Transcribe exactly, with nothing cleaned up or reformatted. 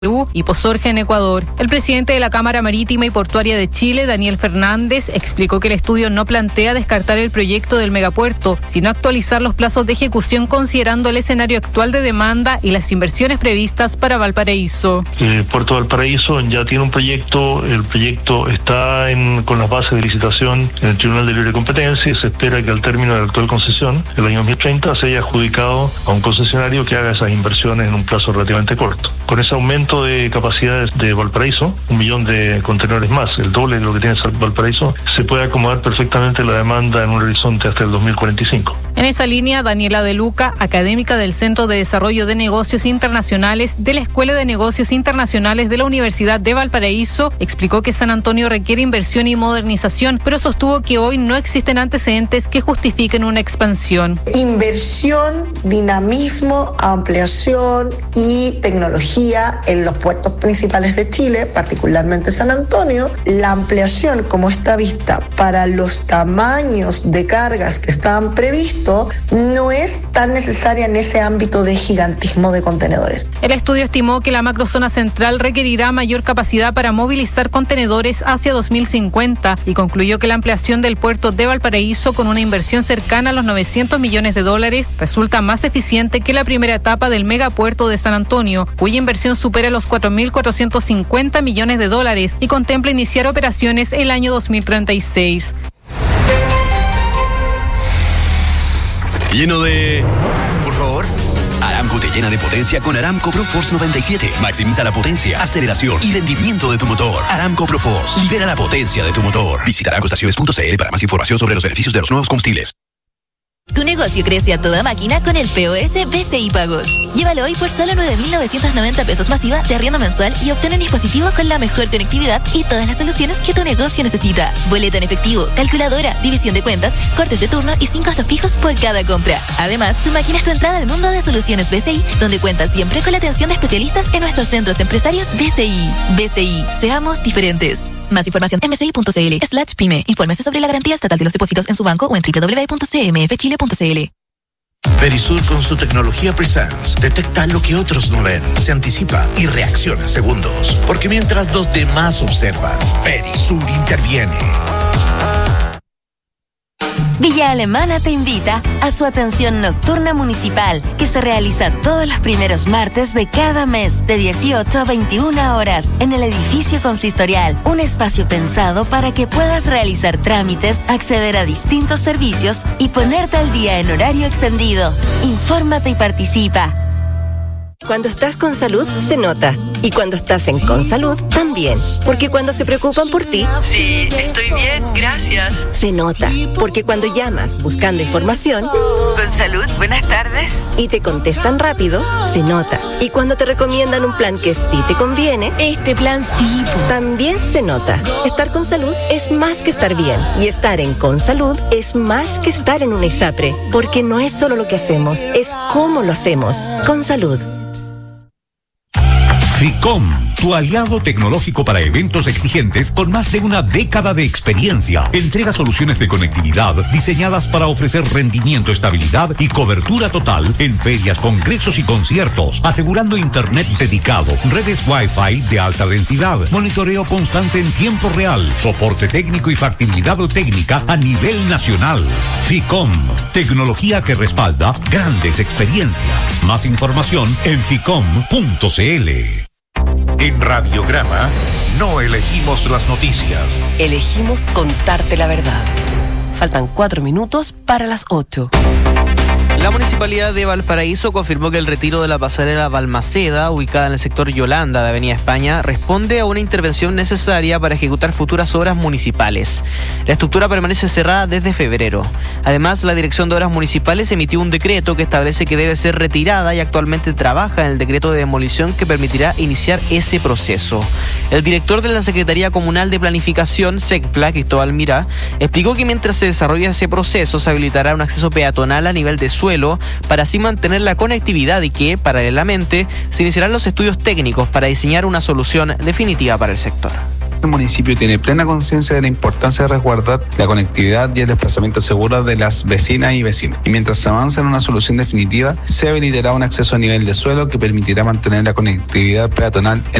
Perú y Posorge en Ecuador. El presidente de la Cámara Marítima y Portuaria de Chile, Daniel Fernández, explicó que el estudio no plantea descartar el proyecto del megapuerto, sino actualizar los plazos de ejecución considerando el escenario actual de demanda y las inversiones previstas para Valparaíso. El Puerto de Valparaíso ya tiene un proyecto, el proyecto está en, con las bases de licitación en el Tribunal de Libre Competencia y se espera que al término de la actual concesión, el año dos mil treinta, se haya adjudicado a un concesionario que haga esas inversiones en un plazo relativamente corto. Con ese aumento de capacidades de Valparaíso, un millón de contenedores más, el doble de lo que tiene Valparaíso, se puede acomodar perfectamente la demanda en un horizonte hasta el dos mil cuarenta y cinco. En esa línea, Daniela De Luca, académica del Centro de Desarrollo de Negocios Internacionales de la Escuela de Negocios Internacionales de la Universidad de Valparaíso, explicó que San Antonio requiere inversión y modernización, pero sostuvo que hoy no existen antecedentes que justifiquen una expansión. Inversión, dinamismo, ampliación y tecnología en los puertos principales de Chile, particularmente San Antonio. La ampliación, como está vista para los tamaños de cargas que estaban previstos, no es tan necesaria en ese ámbito de gigantismo de contenedores. El estudio estimó que la macrozona central requerirá mayor capacidad para movilizar contenedores hacia dos mil cincuenta y concluyó que la ampliación del puerto de Valparaíso con una inversión cercana a los novecientos millones de dólares resulta más eficiente que la primera etapa del megapuerto de San Antonio, cuya inversión supera los cuatro mil cuatrocientos cincuenta millones de dólares y contempla iniciar operaciones el año dos mil treinta y seis. Lleno de... Por favor. Aramco te llena de potencia con Aramco ProForce noventa y siete. Maximiza la potencia, aceleración y rendimiento de tu motor. Aramco ProForce. Libera la potencia de tu motor. Visita aramco estaciones punto c l para más información sobre los beneficios de los nuevos combustibles. Tu negocio crece a toda máquina con el P O S B C I Pagos. Llévalo hoy por solo nueve mil novecientos noventa pesos masiva de arriendo mensual y obtén un dispositivo con la mejor conectividad y todas las soluciones que tu negocio necesita. Boleto en efectivo, calculadora, división de cuentas, cortes de turno y sin costos fijos por cada compra. Además, tu máquina es tu entrada al mundo de soluciones B C I, donde cuentas siempre con la atención de especialistas en nuestros centros empresarios B C I. B C I, seamos diferentes. Más información en bci.cl slash pyme. Infórmese sobre la garantía estatal de los depósitos en su banco o en doble u doble u doble u punto c m f chile punto c l. Verisur con su tecnología Presence detecta lo que otros no ven, se anticipa y reacciona segundos. Porque mientras los demás observan, Verisur interviene. Villa Alemana te invita a su atención nocturna municipal, que se realiza todos los primeros martes de cada mes, de dieciocho a veintiuna horas, en el edificio consistorial. Un espacio pensado para que puedas realizar trámites, acceder a distintos servicios y ponerte al día en horario extendido. Infórmate y participa. Cuando estás con salud, se nota. Y cuando estás en Consalud, también. Porque cuando se preocupan por ti... Sí, estoy bien, gracias. Se nota. Porque cuando llamas buscando información... Consalud, buenas tardes. Y te contestan rápido, se nota. Y cuando te recomiendan un plan que sí te conviene... Este plan sí. También se nota. Estar con salud es más que estar bien. Y estar en Consalud es más que estar en una ISAPRE. Porque no es solo lo que hacemos, es cómo lo hacemos. Consalud. FICOM, tu aliado tecnológico para eventos exigentes con más de una década de experiencia. Entrega soluciones de conectividad diseñadas para ofrecer rendimiento, estabilidad y cobertura total en ferias, congresos y conciertos, asegurando internet dedicado, redes Wi-Fi de alta densidad, monitoreo constante en tiempo real, soporte técnico y factibilidad técnica a nivel nacional. FICOM, tecnología que respalda grandes experiencias. Más información en ficom punto c l. En Radiograma, no elegimos las noticias. Elegimos contarte la verdad. Faltan cuatro minutos para las ocho. La Municipalidad de Valparaíso confirmó que el retiro de la pasarela Balmaceda, ubicada en el sector Yolanda de Avenida España, responde a una intervención necesaria para ejecutar futuras obras municipales. La estructura permanece cerrada desde febrero. Además, la Dirección de Obras Municipales emitió un decreto que establece que debe ser retirada y actualmente trabaja en el decreto de demolición que permitirá iniciar ese proceso. El director de la Secretaría Comunal de Planificación, SECPLA, Cristóbal Mirá, explicó que mientras se desarrolla ese proceso se habilitará un acceso peatonal a nivel de suelo para así mantener la conectividad y que, paralelamente, se iniciarán los estudios técnicos para diseñar una solución definitiva para el sector. El municipio tiene plena conciencia de la importancia de resguardar la conectividad y el desplazamiento seguro de las vecinas y vecinos. Y mientras se avanza en una solución definitiva, se habilitará un acceso a nivel de suelo que permitirá mantener la conectividad peatonal en